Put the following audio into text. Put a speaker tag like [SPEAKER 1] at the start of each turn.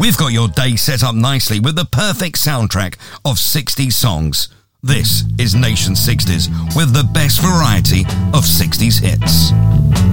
[SPEAKER 1] We've got your day set up nicely with the perfect soundtrack of 60s songs. This is Nation 60s with the best variety of 60s hits.